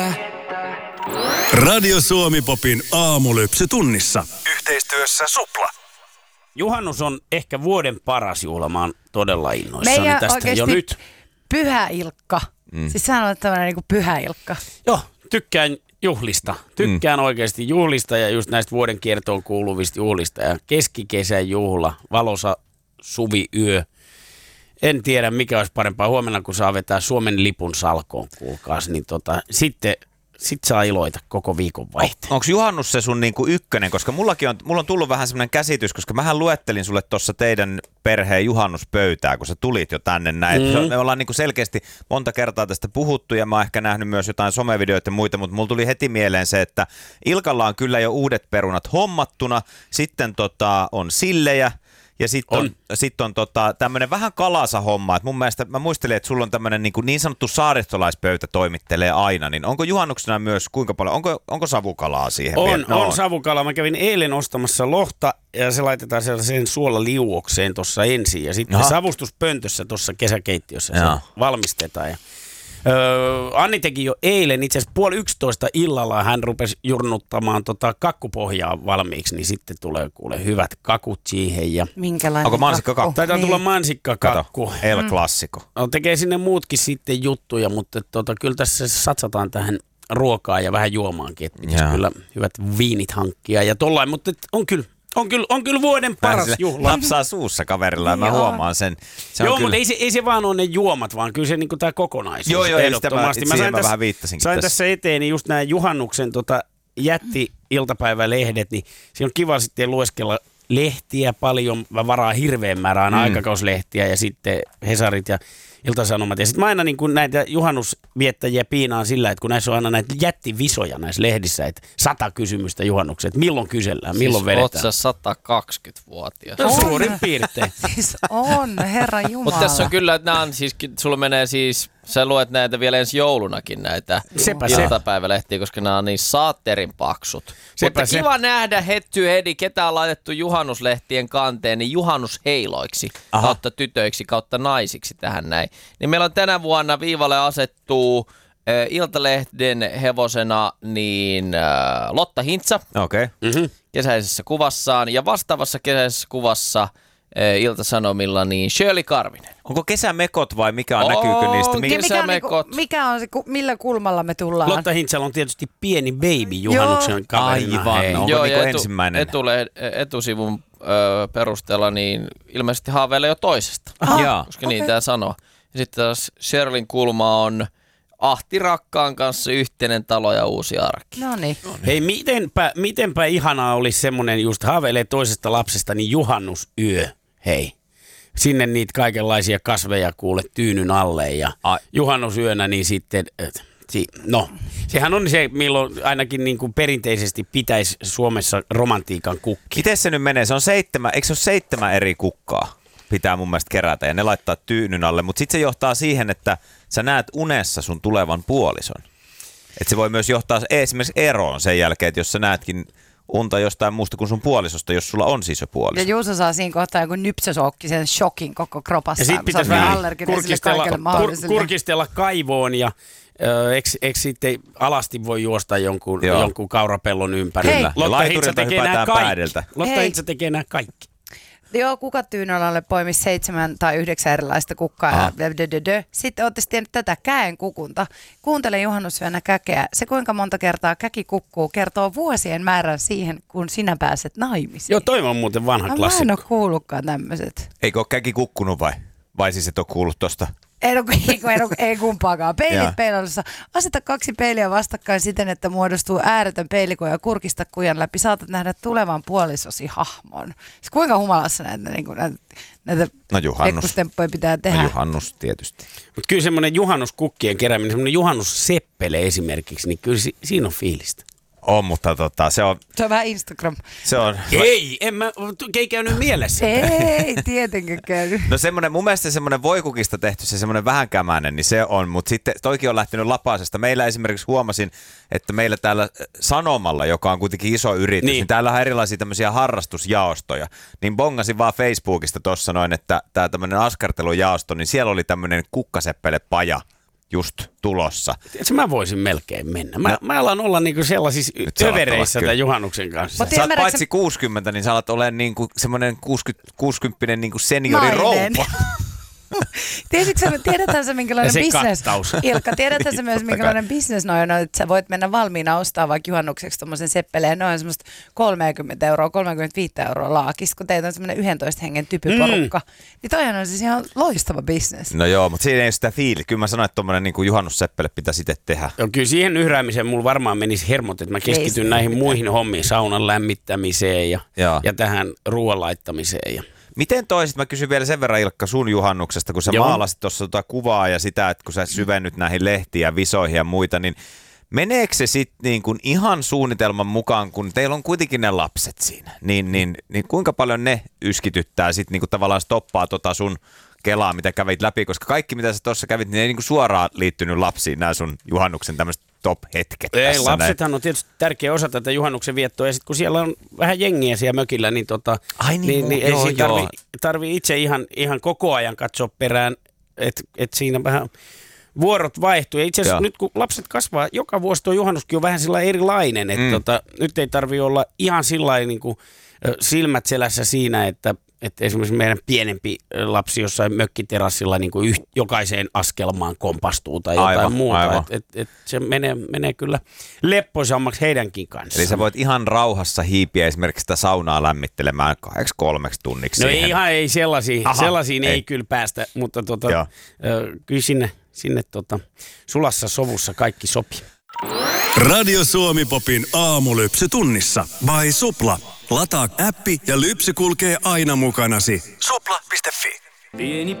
Radio Suomi-popin aamulypsy tunnissa. Yhteistyössä Supla. Juhannus on ehkä vuoden paras juhla. Mä oon todella innoissani Meidän tästä jo nyt. Pyhä Ilkka. Siis sä olet tämmöinen niin kuin Pyhä Ilkka. Joo, tykkään juhlista. Tykkään oikeasti juhlista ja just näistä vuoden kiertoon kuuluvista juhlista. Ja keskikesän juhla, valoisa suviyö. En tiedä mikä olisi parempaa huomenna, kun saa vetää Suomen lipun salkoon, kuulkaas. Niin sit saa iloita koko viikon vaihteen. Onko juhannus se sun niinku ykkönen? Koska mulla on tullut vähän semmoinen käsitys, koska mähän luettelin sulle tuossa teidän perheen juhannuspöytää, kun sä tulit jo tänne näin. Me ollaan niinku selkeästi monta kertaa tästä puhuttu ja mä oon ehkä nähnyt myös jotain somevideoita ja muita, mutta mulla tuli heti mieleen se, että Ilkalla on kyllä jo uudet perunat hommattuna, sitten on sillejä. Ja sitten on tämmöinen vähän kalasa homma. Et mun mielestä mä muistelin, että sulla on tämmöinen niin sanottu saaristolaispöytä toimittelee aina. Niin onko juhannuksena myös kuinka paljon? Onko savukalaa siihen? On savukalaa. Mä kävin eilen ostamassa lohta ja se laitetaan sellaiseen suolaliuokseen tuossa ensin. Ja sitten savustuspöntössä tuossa kesäkeittiössä se valmistetaan. Ja Anni teki jo eilen, itse asiassa 10:30 illalla hän rupesi jurnuttamaan kakkupohjaa valmiiksi, niin sitten tulee kuule hyvät kakut siihen. Ja minkälainen onko mansikkakakku? Taitaa tulla mansikkakakku. El Classico. Tekee sinne muutkin sitten juttuja, mutta kyllä tässä satsataan tähän ruokaa ja vähän juomaankin, että pitäisi kyllä hyvät viinit hankkia ja tollain, mutta on kyllä vuoden paras juhla. Lapsaa suussa kaverilla ja mä huomaan sen. Mutta ei se vaan ole ne juomat, vaan kyllä se niinku tää kokonaisuus. Joo, ehdottomasti. Mä vähän viittasinkin sain tässä eteen just nämä juhannuksen jätti-iltapäivälehdet, niin siinä on kiva sitten lueskella lehtiä paljon, varaa hirveän määrään aikakauslehtiä ja sitten Hesarit ja Ilta-Sanomat. Ja sitten mä aina niin kun näitä juhannusviettäjiä piinaan sillä, että kun näissä on aina näitä jättivisoja näissä lehdissä, että 100 kysymystä juhannukseen, että milloin kysellään, milloin vedetään. Oot sä 120-vuotias? No suurin piirtein. Siis on, Herra Jumala. Mutta tässä on kyllä, että nämä on siis, sulla menee siis, sä luet näitä vielä ensi joulunakin näitä iltapäivälehtiä, koska nämä on niin saatterin paksut. Mutta kiva nähdä Hetty Hedi, ketä on laitettu juhannuslehtien kanteen, niin juhannusheiloiksi, kautta tytöiksi, kautta naisiksi tähän näin. Niin meillä on tänä vuonna viivalle asettuu Iltalehden hevosena niin Lotta Hintsa kesäisessä kuvassaan ja vastaavassa kesäisessä kuvassa Ilta-Sanomilla niin Shirley Karvinen. Onko kesämekot vai mikä on, näkyykö niistä? Kesämekot. Mikä on se, millä kulmalla me tullaan? Lotta Hintsalla on tietysti pieni baby juhannuksen kaverina. Aivan, onko ensimmäinen? Etusivun perusteella niin ilmeisesti haaveilee jo toisesta, koska niin tämä sanoo. Ja sitten taas Shirleyn kulma on Ahti rakkaan kanssa yhteinen talo ja uusi arki. Noniin. Hei, mitenpä ihanaa olisi semmoinen just haaveilee toisesta lapsesta, niin juhannusyö, hei. Sinne niitä kaikenlaisia kasveja kuule tyynyn alle ja juhannusyönä niin sitten, sehän on se, milloin ainakin niin kuin perinteisesti pitäisi Suomessa romantiikan kukki. Miten se nyt menee? Se on 7, eikö se ole 7 eri kukkaa? Pitää mun mielestä kerätä ja ne laittaa tyynyn alle, mutta sitten se johtaa siihen, että sä näet unessa sun tulevan puolison. Että se voi myös johtaa esimerkiksi eroon sen jälkeen, että jos sä näetkin unta jostain muusta kuin sun puolisosta, jos sulla on siis jo puoliso. Ja Juuso saa siinä kohtaa joku nypsösoukkisen shokin koko kropassa. Ja sit pitäisi vähän kurkistella kaivoon ja eikö sitten alasti voi juosta jonkun kaurapellon ympärillä. Lotta Hintsa tekee nämä kaikki. Lotta Hintsa tekee nämä kaikki. Joo, kukatyynälälle poimisi 7 tai 9 erilaista kukkaa. Sitten ootte tiennyt tätä käen kukunta. Kuuntele juhannusyönä käkeä. Se kuinka monta kertaa käki kukkuu kertoo vuosien määrän siihen, kun sinä pääset naimisiin. Joo, toi on muuten vanha klassikko. Mä en ole kuullutkaan tämmöiset. Eikö ole käki kukkunut vai? Vai siis et ole kuullut tosta? Ei kumpaakaan. Peilit peilassa. Aseta 2 peiliä vastakkain siten, että muodostuu ääretön peilikuja ja kurkista kujan läpi. Saatat nähdä tulevan puolisosi hahmon. Kuinka humalassa näitä pekkustemppoja pitää tehdä? No juhannus tietysti. Mutta kyllä semmoinen juhannuskukkien kerääminen, semmoinen juhannusseppele esimerkiksi, niin kyllä siinä on fiilistä. On, mutta se on... Se on vähän Instagram. Se on... Ei käynyt mielessä. Ei, tietenkään käynyt. No semmoinen, mun mielestä semmoinen voikukista tehty, se semmoinen vähän kämäinen, niin se on, mutta sitten toikin on lähtenyt lapasesta. Meillä esimerkiksi huomasin, että meillä täällä Sanomalla, joka on kuitenkin iso yritys, niin täällä on erilaisia tämmöisiä harrastusjaostoja. Niin bongasin vaan Facebookista tuossa noin, että tää tämmöinen askartelujaosto, niin siellä oli tämmöinen kukkaseppele-paja. just tulossa. Tiedätkö, mä voisin melkein mennä. Mä alan olla niinku sellaisissa övereissä tämän juhannuksen kanssa. Sä oot paitsi 60, niin sä alat olemaan niinku semmoinen 60 niinku seniorirouva. Tiedetään se minkälainen bisnes, Ilkka, tiedetään se myös minkälainen bisnes noin on, että sä voit mennä valmiina ostaa vaikka juhannukseksi tommosen seppeleen noin semmoista 30 €, 35 € laakista, kun teitä on semmoinen 11 hengen typyporukka. Niin toihan on siis ihan loistava bisnes. No joo, mutta siinä ei ole sitä fiili. Kyllä mä sanoin, että tommonen niin juhannusseppele pitäisi itse tehdä. Joo, kyllä siihen yhräämiseen mulla varmaan menisi hermot, että mä keskityn näihin muihin hommiin, saunan lämmittämiseen ja tähän ruoan laittamiseen. Miten toisit, mä kysyn vielä sen verran Ilkka sun juhannuksesta, kun sä maalasit tuossa kuvaa ja sitä, että kun sä syvennyt näihin lehtiin ja visoihin ja muita, niin meneekö se sitten niin kuin ihan suunnitelman mukaan, kun teillä on kuitenkin ne lapset siinä, niin kuinka paljon ne yskityttää sitten niin kuin tavallaan stoppaa sun kelaa, mitä kävit läpi, koska kaikki mitä sä tuossa kävit, niin ei niin kuin suoraan liittynyt lapsiin nämä sun juhannuksen tämmöiset top-hetket. Ei, lapsethan on tietysti tärkeä osa tätä juhannuksen viettoa, ja sitten kun siellä on vähän jengiä siellä mökillä, niin, ei siinä tarvii itse ihan koko ajan katsoa perään, että siinä vähän vuorot vaihtuu. Ja itse asiassa nyt kun lapset kasvaa, joka vuosi tuo juhannuskin on vähän sillä erilainen, että nyt ei tarvii olla ihan sillain niin kuin silmät selässä siinä, että esimerkiksi meidän pienempi lapsi jossain mökkiterassilla niin kuin jokaiseen askelmaan kompastuu tai jotain muuta. Se menee kyllä leppoisammaksi heidänkin kanssaan. Eli sä voit ihan rauhassa hiipiä esimerkiksi sitä saunaa lämmittelemään 2-3 tunniksi. No siihen. Ihan ei sellaisiin ei kyllä päästä, mutta kyllä sinne sulassa sovussa kaikki sopii. Radio Suomi Popin aamulypsy tunnissa by Supla. Lataa appi ja lypsy kulkee aina mukanasi. Supla.fi. Pieni